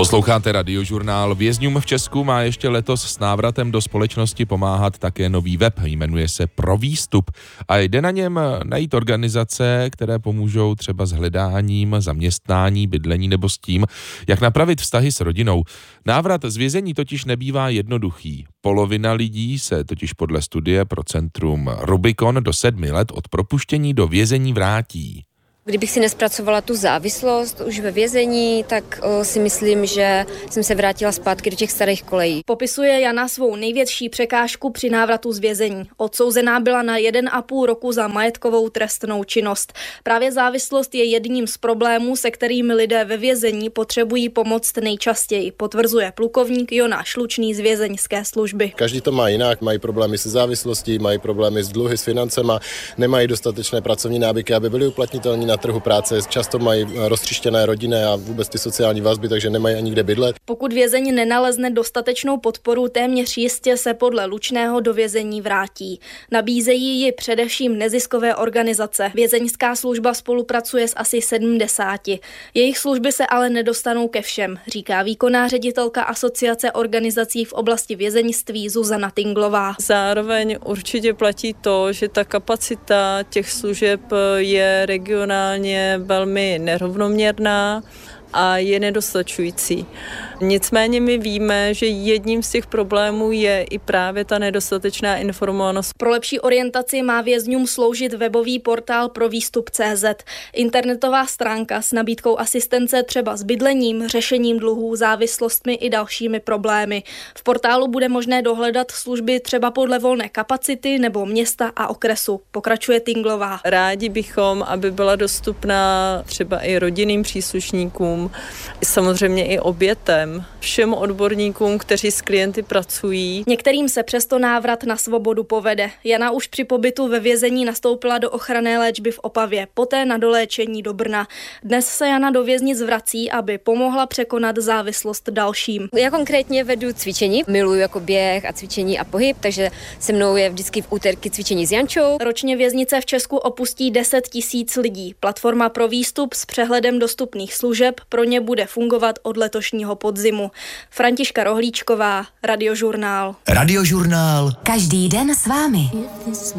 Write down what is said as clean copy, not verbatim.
Posloucháte Radiožurnál. Vězňům v Česku má ještě letos s návratem do společnosti pomáhat také nový web. Jmenuje se Provýstup a jde na něm najít organizace, které pomůžou třeba s hledáním, zaměstnání, bydlení nebo s tím, jak napravit vztahy s rodinou. Návrat z vězení totiž nebývá jednoduchý. Polovina lidí se totiž podle studie pro centrum Rubicon do 7 let od propuštění do vězení vrátí. Kdybych si nespracovala tu závislost už ve vězení, tak si myslím, že jsem se vrátila zpátky do těch starých kolejí. Popisuje Jana svou největší překážku při návratu z vězení. Odsouzená byla na 1,5 roku za majetkovou trestnou činnost. Právě závislost je jedním z problémů, se kterými lidé ve vězení potřebují pomoct nejčastěji, potvrzuje plukovník Jonáš Lučný z vězeňské služby. Každý to má jinak, mají problémy se závislostí, mají problémy s dluhy, s financema, nemají dostatečné pracovní návyky, aby byly uplatnitelní na trhu práce, často mají roztříštěné rodiny a vůbec ty sociální vazby, takže nemají ani kde bydlet. Pokud vězeň nenalezne dostatečnou podporu, téměř jistě se podle Lučného do vězení vrátí. Nabízejí ji především neziskové organizace. Vězeňská služba spolupracuje s asi 70. Jejich služby se ale nedostanou ke všem, říká výkonná ředitelka Asociace organizací v oblasti vězeňství Zuzana Tinglová. Zároveň určitě platí to, že ta kapacita těch služeb je regionální velmi nerovnoměrná a je nedostačující. Nicméně my víme, že jedním z těch problémů je i právě ta nedostatečná informovanost. Pro lepší orientaci má vězňům sloužit webový portál Provýstup.cz, internetová stránka s nabídkou asistence třeba s bydlením, řešením dluhů, závislostmi i dalšími problémy. V portálu bude možné dohledat služby třeba podle volné kapacity nebo města a okresu, pokračuje Tinglová. Rádi bychom, aby byla dostupná třeba i rodinným příslušníkům, samozřejmě i obětem, všem odborníkům, kteří s klienty pracují. Některým se přesto návrat na svobodu povede. Jana už při pobytu ve vězení nastoupila do ochranné léčby v Opavě, poté na doléčení do Brna. Dnes se Jana do věznic vrací, aby pomohla překonat závislost dalším. Já konkrétně vedu cvičení, miluji jako běh a cvičení a pohyb, takže se mnou je vždycky v úterky cvičení s Jančou. Ročně věznice v Česku opustí 10 000 lidí. Platforma Provýstup s přehledem dostupných služeb pro ně bude fungovat od letošního podzimu. Františka Rohlíčková, Radiožurnál. Radiožurnál. Každý den s vámi.